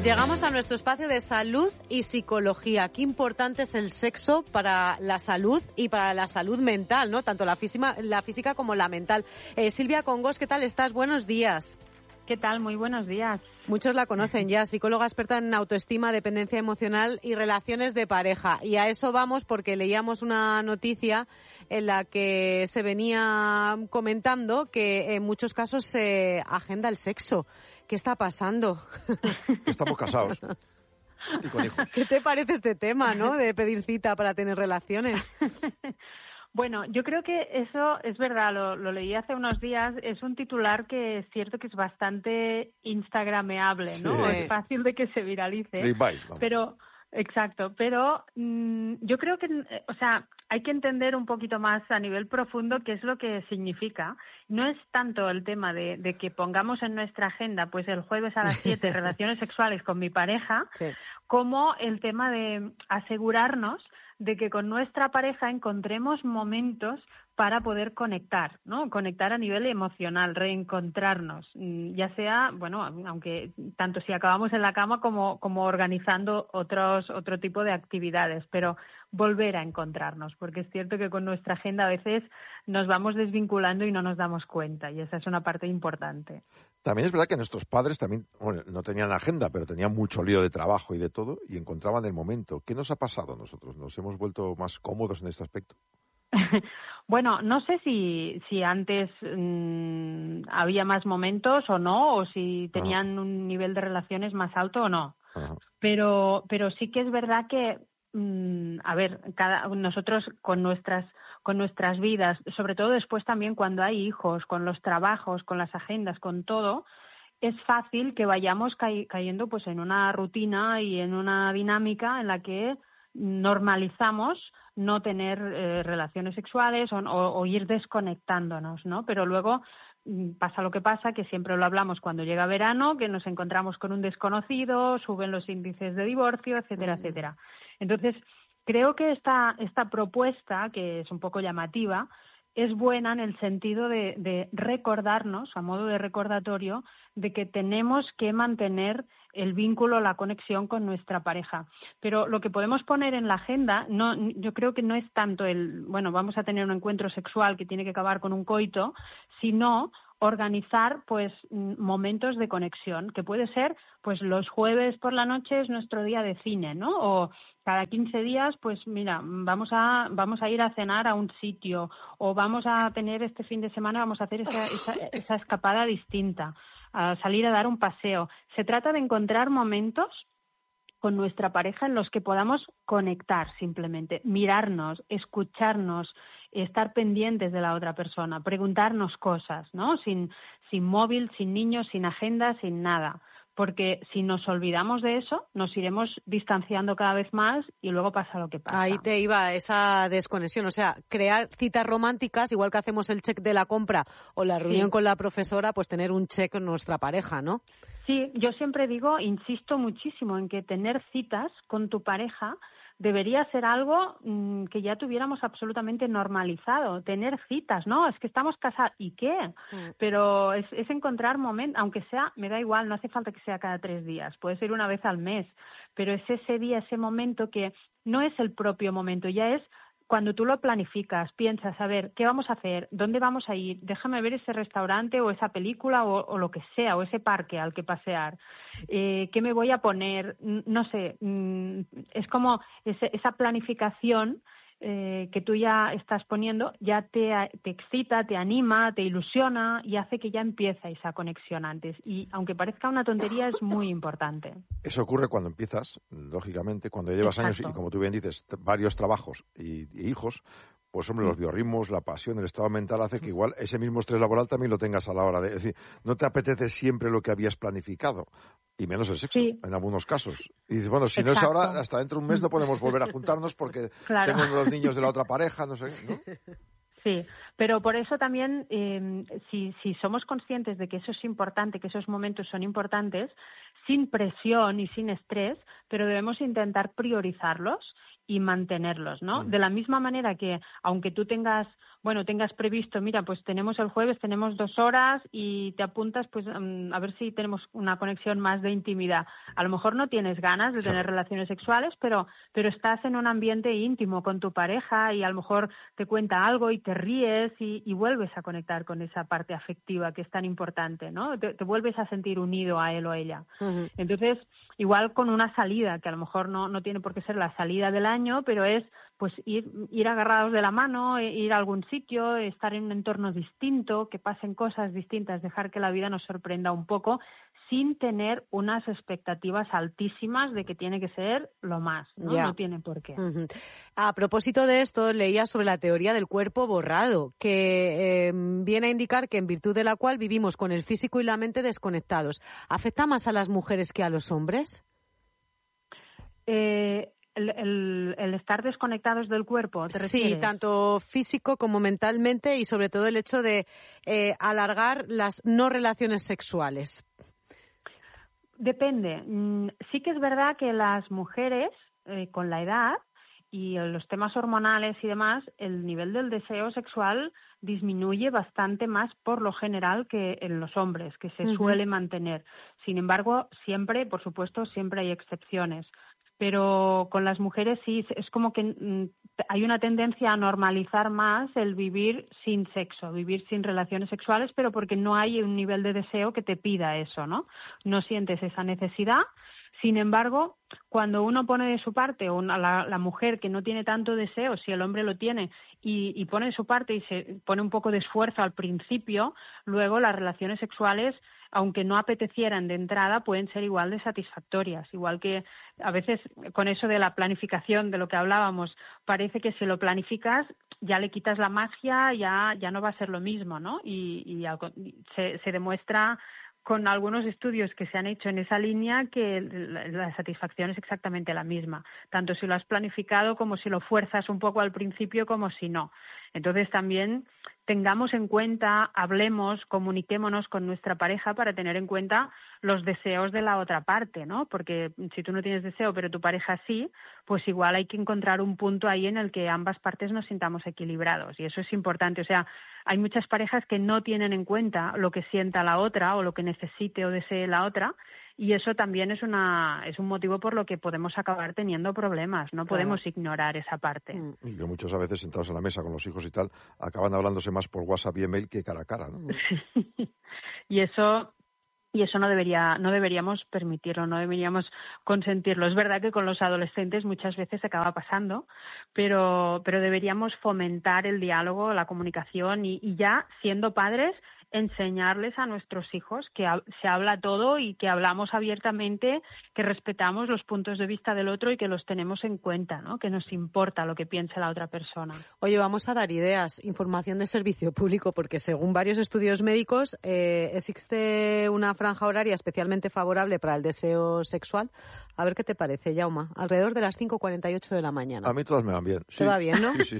Llegamos a nuestro espacio de salud y psicología. Qué importante es el sexo para la salud y para la salud mental, ¿no? Tanto la física como la mental. Silvia Congos, ¿qué tal estás? Buenos días. ¿Qué tal? Muy buenos días. Muchos la conocen ya, psicóloga experta en autoestima, dependencia emocional y relaciones de pareja. Y a eso vamos porque leíamos una noticia en la que se venía comentando que en muchos casos se agenda el sexo. ¿Qué está pasando? Estamos casados y con hijos. ¿Qué te parece este tema, no? De pedir cita para tener relaciones. Bueno, yo creo que eso es verdad, lo leí hace unos días, es un titular que es cierto que es bastante instagrameable, ¿no? Sí. Es fácil de que se viralice, pero yo creo que, hay que entender un poquito más a nivel profundo qué es lo que significa. No es tanto el tema de que pongamos en nuestra agenda, pues el jueves a las 7 relaciones sexuales con mi pareja, sí, como el tema de asegurarnos de que con nuestra pareja encontremos momentos para poder conectar, ¿no? Conectar a nivel emocional, reencontrarnos, ya sea, bueno, aunque tanto si acabamos en la cama como organizando otro tipo de actividades, pero volver a encontrarnos, porque es cierto que con nuestra agenda a veces nos vamos desvinculando y no nos damos cuenta, y esa es una parte importante. También es verdad que nuestros padres también, bueno, no tenían agenda, pero tenían mucho lío de trabajo y de todo, y encontraban el momento. ¿Qué nos ha pasado a nosotros? ¿Nos hemos vuelto más cómodos en este aspecto? Bueno, no sé si antes había más momentos o no, o si tenían un nivel de relaciones más alto o no. Pero sí que es verdad que, nosotros con nuestras vidas, sobre todo después también cuando hay hijos, con los trabajos, con las agendas, con todo, es fácil que vayamos cayendo pues en una rutina y en una dinámica en la que normalizamos no tener relaciones sexuales o ir desconectándonos, ¿no? Pero luego pasa lo que pasa, que siempre lo hablamos cuando llega verano, que nos encontramos con un desconocido, suben los índices de divorcio, etcétera, etcétera. Entonces, creo que esta propuesta, que es un poco llamativa, es buena en el sentido de recordarnos, a modo de recordatorio, de que tenemos que mantener el vínculo, la conexión con nuestra pareja. Pero lo que podemos poner en la agenda, yo creo que no es tanto vamos a tener un encuentro sexual que tiene que acabar con un coito, sino organizar pues momentos de conexión, que puede ser pues los jueves por la noche es nuestro día de cine, ¿no? O cada 15 días, pues mira, vamos a ir a cenar a un sitio, o vamos a tener este fin de semana, vamos a hacer esa escapada distinta, a salir a dar un paseo. Se trata de encontrar momentos con nuestra pareja en los que podamos conectar simplemente, mirarnos, escucharnos, estar pendientes de la otra persona, preguntarnos cosas, ¿no? Sin móvil, sin niños, sin agenda, sin nada. Porque si nos olvidamos de eso, nos iremos distanciando cada vez más y luego pasa lo que pasa. Ahí te iba esa desconexión, o sea, crear citas románticas, igual que hacemos el check de la compra o la reunión con la profesora, pues tener un check con nuestra pareja, ¿no? Sí, yo siempre insisto muchísimo en que tener citas con tu pareja debería ser algo que ya tuviéramos absolutamente normalizado. Tener citas, ¿no? Es que estamos casados. ¿Y qué? Pero es encontrar momentos, aunque sea, me da igual, no hace falta que sea cada 3 días, puede ser una vez al mes, pero es ese día, ese momento que no es el propio momento, ya es cuando tú lo planificas, piensas, a ver, ¿qué vamos a hacer? ¿Dónde vamos a ir? Déjame ver ese restaurante o esa película o lo que sea, o ese parque al que pasear. ¿Qué me voy a poner? No sé, es como esa planificación que tú ya estás poniendo, ya te excita, te anima, te ilusiona y hace que ya empiece esa conexión antes. Y aunque parezca una tontería, es muy importante. Eso ocurre cuando empiezas, lógicamente, cuando llevas años y, como tú bien dices, varios trabajos y hijos, pues hombre, los biorritmos, la pasión, el estado mental hace que igual ese mismo estrés laboral también lo tengas a la hora de... Es decir, no te apetece siempre lo que habías planificado, y menos el sexo, en algunos casos. Y dices, bueno, si no es ahora, hasta dentro de un mes no podemos volver a juntarnos porque tengo los niños de la otra pareja, no sé, ¿no? Sí, pero por eso también, si somos conscientes de que eso es importante, que esos momentos son importantes, sin presión y sin estrés, pero debemos intentar priorizarlos y mantenerlos, ¿no? De la misma manera que, aunque tú tengas previsto, mira, pues tenemos el jueves, tenemos 2 horas y te apuntas, pues a ver si tenemos una conexión más de intimidad. A lo mejor no tienes ganas de tener relaciones sexuales, pero estás en un ambiente íntimo con tu pareja y a lo mejor te cuenta algo y te ríes y vuelves a conectar con esa parte afectiva que es tan importante, ¿no? Te vuelves a sentir unido a él o ella. Uh-huh. Entonces, igual con una salida, que a lo mejor no tiene por qué ser la salida del año, pero es pues ir agarrados de la mano, ir a algún sitio, estar en un entorno distinto, que pasen cosas distintas, dejar que la vida nos sorprenda un poco, sin tener unas expectativas altísimas de que tiene que ser lo más, ¿no? Yeah. No tiene por qué. Uh-huh. A propósito de esto, leía sobre la teoría del cuerpo borrado, que viene a indicar que en virtud de la cual vivimos con el físico y la mente desconectados. ¿Afecta más a las mujeres que a los hombres? El estar desconectados del cuerpo, ¿te refieres? Sí, tanto físico como mentalmente y sobre todo el hecho de alargar las no relaciones sexuales. Depende. Sí que es verdad que las mujeres, con la edad y los temas hormonales y demás, el nivel del deseo sexual disminuye bastante más por lo general que en los hombres, que se suele mantener. Sin embargo, siempre, por supuesto, siempre hay excepciones. Pero con las mujeres sí, es como que hay una tendencia a normalizar más el vivir sin sexo, vivir sin relaciones sexuales, pero porque no hay un nivel de deseo que te pida eso, ¿no? No sientes esa necesidad. Sin embargo, cuando uno pone de su parte, o la mujer que no tiene tanto deseo, si el hombre lo tiene, y pone de su parte y se pone un poco de esfuerzo al principio, luego las relaciones sexuales, aunque no apetecieran de entrada, pueden ser igual de satisfactorias. Igual que a veces con eso de la planificación, de lo que hablábamos, parece que si lo planificas ya le quitas la magia, ya no va a ser lo mismo, ¿no? Y se demuestra con algunos estudios que se han hecho en esa línea que la satisfacción es exactamente la misma, tanto si lo has planificado como si lo fuerzas un poco al principio como si no. Entonces también tengamos en cuenta, hablemos, comuniquémonos con nuestra pareja para tener en cuenta los deseos de la otra parte, ¿no? Porque si tú no tienes deseo pero tu pareja sí, pues igual hay que encontrar un punto ahí en el que ambas partes nos sintamos equilibrados y eso es importante. O sea, hay muchas parejas que no tienen en cuenta lo que sienta la otra o lo que necesite o desee la otra. Y eso también es un motivo por lo que podemos acabar teniendo problemas. No podemos ignorar esa parte. Y que muchas veces sentados a la mesa con los hijos y tal, acaban hablándose más por WhatsApp y email que cara a cara, ¿no? Sí. Y eso no deberíamos permitirlo, no deberíamos consentirlo. Es verdad que con los adolescentes muchas veces acaba pasando, pero deberíamos fomentar el diálogo, la comunicación y ya siendo padres enseñarles a nuestros hijos que se habla todo y que hablamos abiertamente, que respetamos los puntos de vista del otro y que los tenemos en cuenta, ¿no? Que nos importa lo que piense la otra persona. Oye, vamos a dar ideas, información de servicio público, porque según varios estudios médicos existe una franja horaria especialmente favorable para el deseo sexual. A ver qué te parece, Jaume. Alrededor de las 5:48 de la mañana. A mí todas me van bien. ¿Te va bien, no? Sí.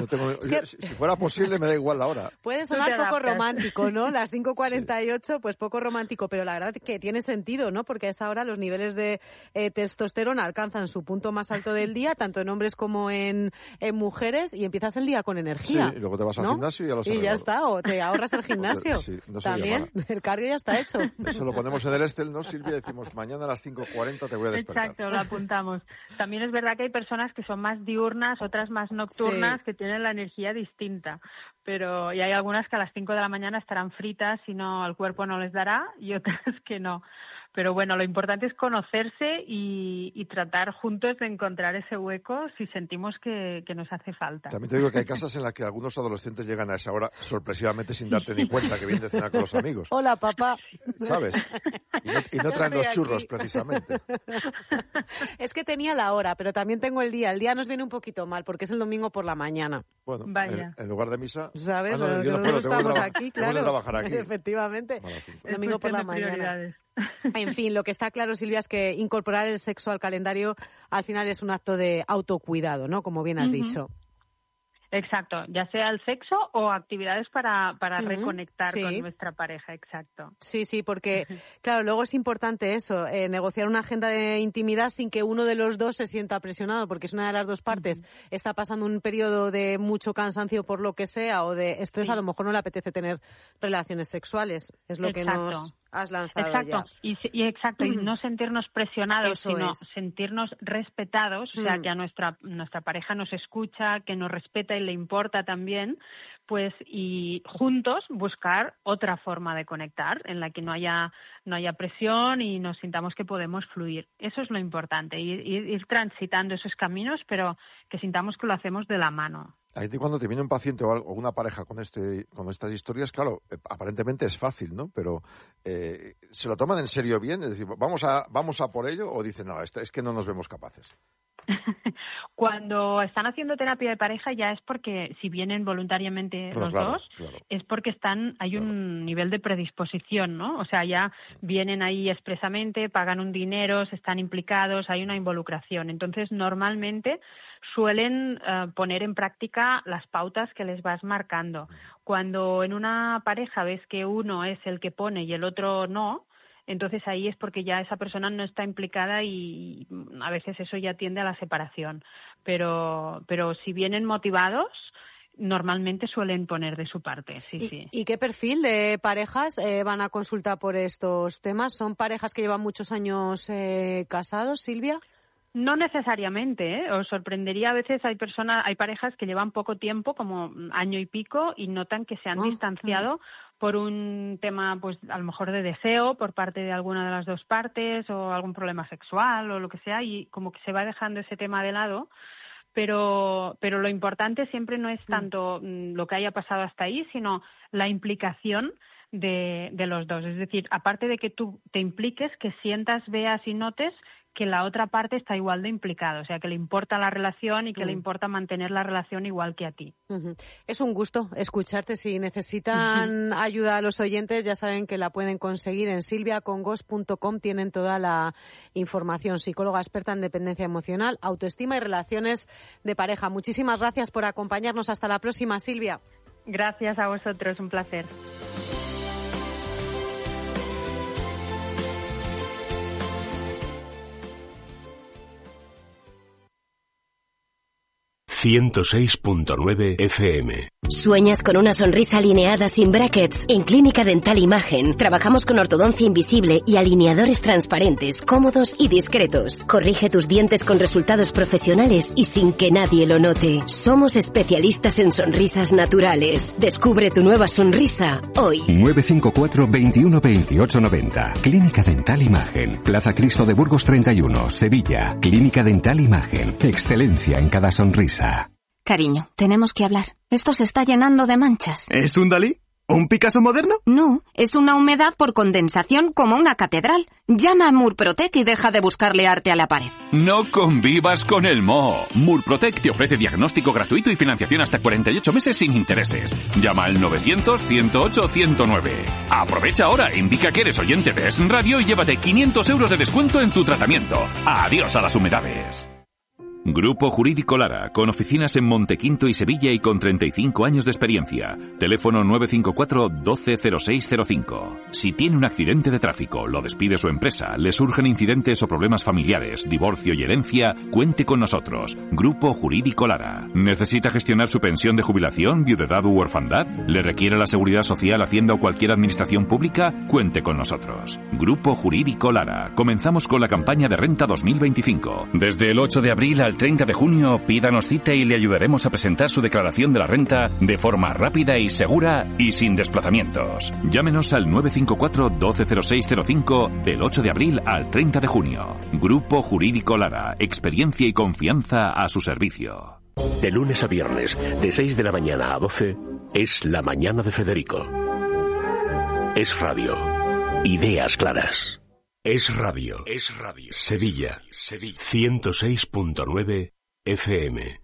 Si fuera posible, me da igual la hora. Puede sonar poco romántico, ¿no? Las 5:48, pues poco romántico, pero la verdad que tiene sentido, ¿no? Porque a esa hora los niveles de testosterona alcanzan su punto más alto del día, tanto en hombres como en mujeres, y empiezas el día con energía. Sí, y luego te vas al gimnasio y ya lo sabes. Y ya está, o te ahorras el gimnasio. Sí, no también, el cardio ya está hecho. Eso lo ponemos en el Excel, ¿no, Silvia? Decimos, mañana a las 5:40 te voy a despertar. Exacto, lo apuntamos. También es verdad que hay personas que son más diurnas, otras más nocturnas, que tienen la energía distinta. Y hay algunas que a las 5 de la mañana estarán fritas y el cuerpo no les dará, y otras que no. Pero bueno, lo importante es conocerse y tratar juntos de encontrar ese hueco si sentimos que nos hace falta. También te digo que hay casas en las que algunos adolescentes llegan a esa hora sorpresivamente sin darte ni cuenta que vienen de cenar con los amigos. Hola, papá. ¿Sabes? Y no traen los churros, precisamente. Es que tenía la hora, pero también tengo el día. El día nos viene un poquito mal porque es el domingo por la mañana. Bueno, vaya. En lugar de misa... ¿Sabes? Yo no puedo, estamos aquí, claro. Tengo que trabajar aquí. Efectivamente. El domingo por la mañana. En fin, lo que está claro, Silvia, es que incorporar el sexo al calendario al final es un acto de autocuidado, ¿no? Como bien has dicho. Exacto, ya sea el sexo o actividades para reconectar con nuestra pareja, exacto. Sí, porque, claro, luego es importante eso, negociar una agenda de intimidad sin que uno de los dos se sienta presionado, porque si una de las dos partes está pasando un periodo de mucho cansancio por lo que sea o de estrés, a lo mejor no le apetece tener relaciones sexuales, es lo que nos has lanzado. Exacto, ya. Y no sentirnos presionados, sino sentirnos respetados, o sea, que a nuestra pareja nos escucha, que nos respeta y le importa también, pues, y juntos buscar otra forma de conectar en la que no haya presión y nos sintamos que podemos fluir. Eso es lo importante, ir transitando esos caminos, pero que sintamos que lo hacemos de la mano. Ahí cuando te viene un paciente o una pareja con estas historias, claro, aparentemente es fácil, ¿no? Pero ¿se lo toman en serio bien? Es decir, ¿vamos a por ello? ¿O dicen, no, es que no nos vemos capaces? Cuando están haciendo terapia de pareja ya es porque, si vienen voluntariamente los dos, es porque hay un nivel de predisposición, ¿no? O sea, ya vienen ahí expresamente, pagan un dinero, se están implicados, hay una involucración. Entonces, normalmente suelen poner en práctica las pautas que les vas marcando. Cuando en una pareja ves que uno es el que pone y el otro no, entonces ahí es porque ya esa persona no está implicada y a veces eso ya tiende a la separación. Pero si vienen motivados, normalmente suelen poner de su parte, sí. ¿Y qué perfil de parejas van a consulta por estos temas? ¿Son parejas que llevan muchos años casados, Silvia? No necesariamente, ¿eh? Os sorprendería, a veces hay parejas que llevan poco tiempo, como año y pico, y notan que se han distanciado por un tema, pues a lo mejor de deseo por parte de alguna de las dos partes o algún problema sexual o lo que sea, y como que se va dejando ese tema de lado. Pero lo importante siempre no es tanto lo que haya pasado hasta ahí, sino la implicación de los dos. Es decir, aparte de que tú te impliques, que sientas, veas y notes que la otra parte está igual de implicada, o sea, que le importa la relación y que le importa mantener la relación igual que a ti. Es un gusto escucharte. Si necesitan ayuda a los oyentes, ya saben que la pueden conseguir en silviacongos.com. Tienen toda la información. Psicóloga experta en dependencia emocional, autoestima y relaciones de pareja. Muchísimas gracias por acompañarnos. Hasta la próxima, Silvia. Gracias a vosotros, un placer. ...106.9 FM. ¿Sueñas con una sonrisa alineada sin brackets? En Clínica Dental Imagen trabajamos con ortodoncia invisible y alineadores transparentes, cómodos y discretos. Corrige tus dientes con resultados profesionales y sin que nadie lo note. Somos especialistas en sonrisas naturales. Descubre tu nueva sonrisa hoy. 954 21 28 90. Clínica Dental Imagen. Plaza Cristo de Burgos 31, Sevilla. Clínica Dental Imagen. Excelencia en cada sonrisa. Cariño, tenemos que hablar. Esto se está llenando de manchas. ¿Es un Dalí? ¿Un Picasso moderno? No, es una humedad por condensación como una catedral. Llama a Murprotec y deja de buscarle arte a la pared. No convivas con el moho. Murprotec te ofrece diagnóstico gratuito y financiación hasta 48 meses sin intereses. Llama al 900-108-109. Aprovecha ahora, indica que eres oyente de Es Radio y llévate 500 euros de descuento en tu tratamiento. Adiós a las humedades. Grupo Jurídico Lara, con oficinas en Montequinto y Sevilla y con 35 años de experiencia. Teléfono 954 120605. Si tiene un accidente de tráfico, lo despide su empresa, le surgen incidentes o problemas familiares, divorcio y herencia, cuente con nosotros. Grupo Jurídico Lara. ¿Necesita gestionar su pensión de jubilación, viudedad u orfandad? ¿Le requiere la Seguridad Social, Hacienda o cualquier administración pública? Cuente con nosotros. Grupo Jurídico Lara. Comenzamos con la campaña de renta 2025. Desde el 8 de abril al 30 de junio, pídanos cita y le ayudaremos a presentar su declaración de la renta de forma rápida y segura y sin desplazamientos. Llámenos al 954 120605 del 8 de abril al 30 de junio. Grupo Jurídico Lara. Experiencia y confianza a su servicio. De lunes a viernes, de 6 de la mañana a 12, es La Mañana de Federico. Es Radio. Ideas claras. Es Radio. Sevilla. 106.9 FM.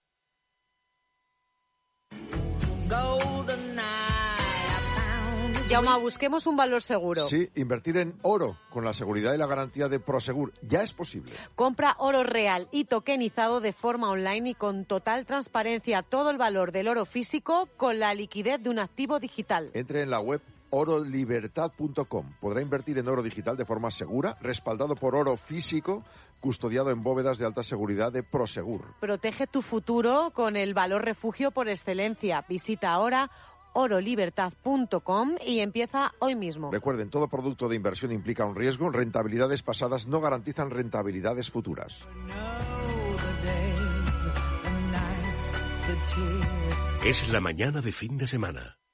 Y Jaume, busquemos un valor seguro. Sí, invertir en oro con la seguridad y la garantía de Prosegur. Ya es posible. Compra oro real y tokenizado de forma online y con total transparencia. Todo el valor del oro físico con la liquidez de un activo digital. Entre en la web orolibertad.com. Podrá invertir en oro digital de forma segura, respaldado por oro físico, custodiado en bóvedas de alta seguridad de Prosegur. Protege tu futuro con el valor refugio por excelencia. Visita ahora orolibertad.com y empieza hoy mismo. Recuerden, todo producto de inversión implica un riesgo. Rentabilidades pasadas no garantizan rentabilidades futuras. Es la mañana de fin de semana.